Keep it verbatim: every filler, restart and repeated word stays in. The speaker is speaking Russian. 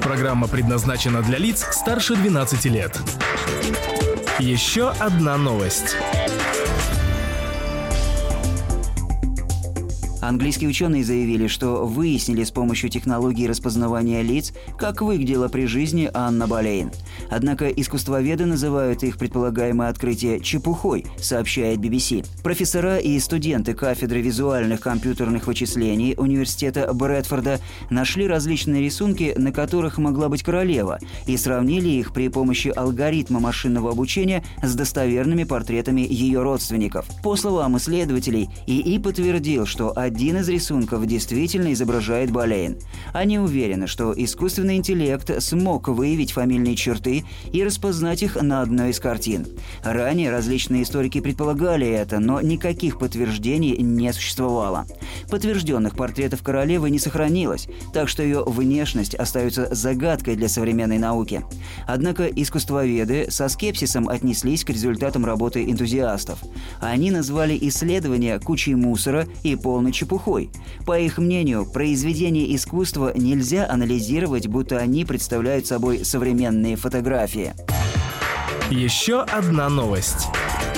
программа предназначена для лиц старше двенадцати лет. Еще одна новость. Английские ученые заявили, что выяснили с помощью технологии распознавания лиц, как выглядела при жизни Анна Болейн. Однако искусствоведы называют их предполагаемое открытие чепухой, сообщает би би си. Профессора и студенты кафедры визуальных компьютерных вычислений Университета Брэдфорда нашли различные рисунки, на которых могла быть королева, и сравнили их при помощи алгоритма машинного обучения с достоверными портретами ее родственников. По словам исследователей, ИИ подтвердил, что один из рисунков действительно изображает Болейн. Они уверены, что искусственный интеллект смог выявить фамильные черты и распознать их на одной из картин. Ранее различные историки предполагали это, но никаких подтверждений не существовало. Подтвержденных портретов королевы не сохранилось, так что ее внешность остается загадкой для современной науки. Однако искусствоведы со скепсисом отнеслись к результатам работы энтузиастов. Они назвали исследования кучей мусора и полной чепухой. По их мнению, произведения искусства нельзя анализировать, будто они представляют собой современные фотографии. Еще одна новость.